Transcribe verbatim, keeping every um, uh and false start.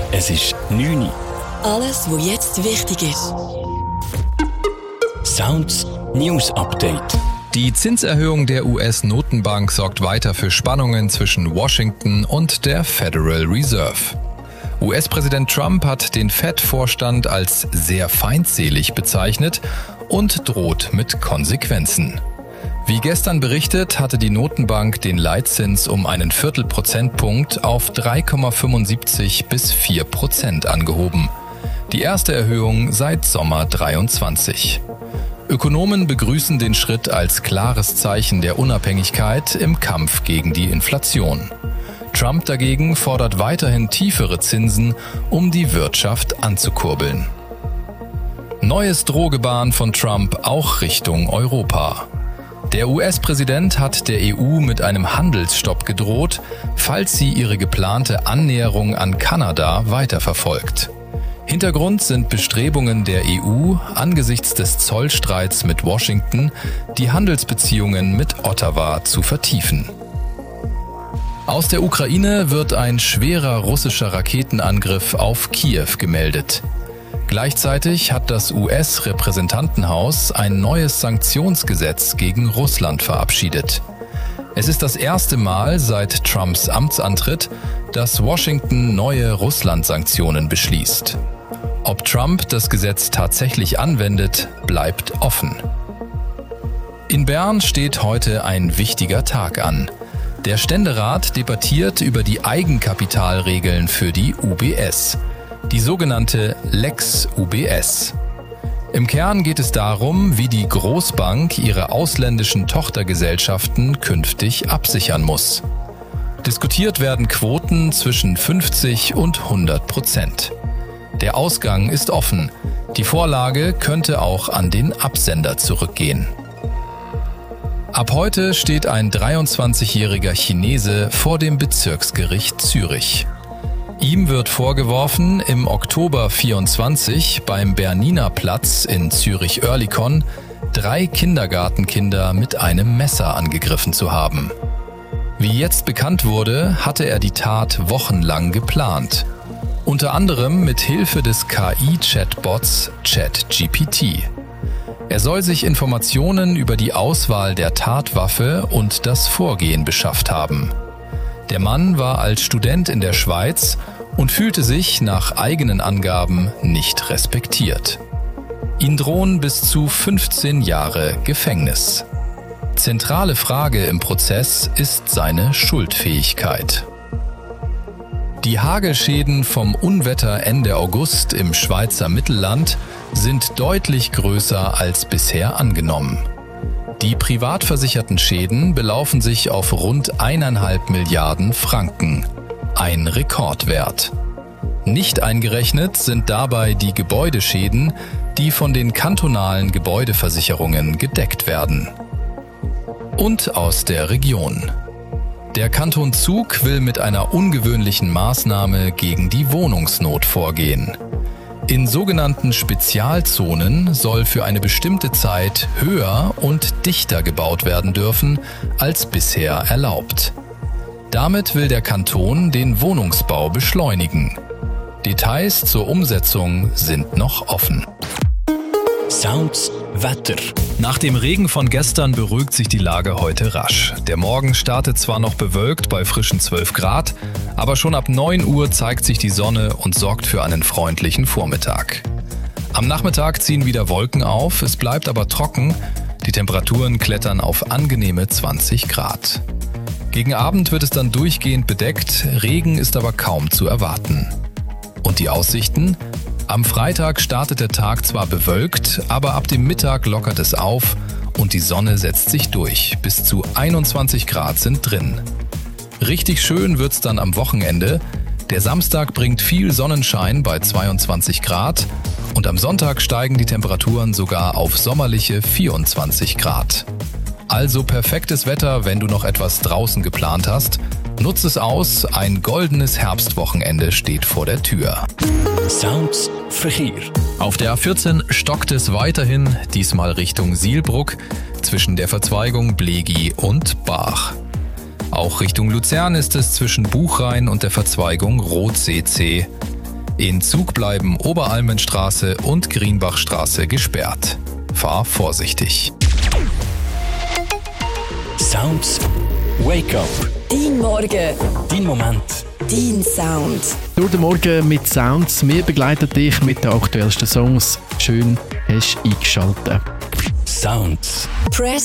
Es ist neun Uhr. Alles, was jetzt wichtig ist. Sounds News Update. Die Zinserhöhung der U S-Notenbank sorgt weiter für Spannungen zwischen Washington und der Federal Reserve. U S-Präsident Trump hat den Fed-Vorstand als sehr feindselig bezeichnet und droht mit Konsequenzen. Wie gestern berichtet, hatte die Notenbank den Leitzins um einen Viertelprozentpunkt auf drei Komma fünfundsiebzig bis vier Prozent angehoben. Die erste Erhöhung seit Sommer dreiundzwanzig. Ökonomen begrüßen den Schritt als klares Zeichen der Unabhängigkeit im Kampf gegen die Inflation. Trump dagegen fordert weiterhin tiefere Zinsen, um die Wirtschaft anzukurbeln. Neues Drohgebaren von Trump auch Richtung Europa. Der U S-Präsident hat der E U mit einem Handelsstopp gedroht, falls sie ihre geplante Annäherung an Kanada weiterverfolgt. Hintergrund sind Bestrebungen der E U, angesichts des Zollstreits mit Washington, die Handelsbeziehungen mit Ottawa zu vertiefen. Aus der Ukraine wird ein schwerer russischer Raketenangriff auf Kiew gemeldet. Gleichzeitig hat das U S-Repräsentantenhaus ein neues Sanktionsgesetz gegen Russland verabschiedet. Es ist das erste Mal seit Trumps Amtsantritt, dass Washington neue Russland-Sanktionen beschließt. Ob Trump das Gesetz tatsächlich anwendet, bleibt offen. In Bern steht heute ein wichtiger Tag an. Der Ständerat debattiert über die Eigenkapitalregeln für die U B S. Die sogenannte Lex U B S. Im Kern geht es darum, wie die Großbank ihre ausländischen Tochtergesellschaften künftig absichern muss. Diskutiert werden Quoten zwischen fünfzig und hundert Prozent. Der Ausgang ist offen. Die Vorlage könnte auch an den Absender zurückgehen. Ab heute steht ein dreiundzwanzigjähriger Chinese vor dem Bezirksgericht Zürich. Ihm wird vorgeworfen, im Oktober vierundzwanzig beim Berniner Platz in Zürich-Oerlikon drei Kindergartenkinder mit einem Messer angegriffen zu haben. Wie jetzt bekannt wurde, hatte er die Tat wochenlang geplant. Unter anderem mit Hilfe des K I-Chatbots ChatGPT. Er soll sich Informationen über die Auswahl der Tatwaffe und das Vorgehen beschafft haben. Der Mann war als Student in der Schweiz und fühlte sich nach eigenen Angaben nicht respektiert. Ihm drohen bis zu fünfzehn Jahre Gefängnis. Zentrale Frage im Prozess ist seine Schuldfähigkeit. Die Hagelschäden vom Unwetter Ende August im Schweizer Mittelland sind deutlich größer als bisher angenommen. Die privat versicherten Schäden belaufen sich auf rund eineinhalb Milliarden Franken, ein Rekordwert. Nicht eingerechnet sind dabei die Gebäudeschäden, die von den kantonalen Gebäudeversicherungen gedeckt werden. Und aus der Region. Der Kanton Zug will mit einer ungewöhnlichen Maßnahme gegen die Wohnungsnot vorgehen. In sogenannten Spezialzonen soll für eine bestimmte Zeit höher und dichter gebaut werden dürfen, als bisher erlaubt. Damit will der Kanton den Wohnungsbau beschleunigen. Details zur Umsetzung sind noch offen. Sounds Wetter. Nach dem Regen von gestern beruhigt sich die Lage heute rasch. Der Morgen startet zwar noch bewölkt bei frischen zwölf Grad, aber schon ab neun Uhr zeigt sich die Sonne und sorgt für einen freundlichen Vormittag. Am Nachmittag ziehen wieder Wolken auf, es bleibt aber trocken, die Temperaturen klettern auf angenehme zwanzig Grad. Gegen Abend wird es dann durchgehend bedeckt, Regen ist aber kaum zu erwarten. Und die Aussichten? Am Freitag startet der Tag zwar bewölkt, aber ab dem Mittag lockert es auf und die Sonne setzt sich durch. Bis zu einundzwanzig Grad sind drin. Richtig schön wird's dann am Wochenende. Der Samstag bringt viel Sonnenschein bei zweiundzwanzig Grad und am Sonntag steigen die Temperaturen sogar auf sommerliche vierundzwanzig Grad. Also perfektes Wetter, wenn du noch etwas draußen geplant hast. Nutz es aus, ein goldenes Herbstwochenende steht vor der Tür. Sounds Verkehr. Auf der A vierzehn stockt es weiterhin, diesmal Richtung Sihlbrugg, zwischen der Verzweigung Blegi und Bach. Auch Richtung Luzern ist es zwischen Buchrhein und der Verzweigung Rothsee-C. In Zug bleiben Oberalmenstraße und Grienbachstraße gesperrt. Fahr vorsichtig. Sounds Wake Up. Dein Morgen, Dein Moment. dein Sound. Durch den Morgen mit Sounds. Wir begleiten dich mit den aktuellsten Songs. Schön hast du eingeschaltet. Sounds. Press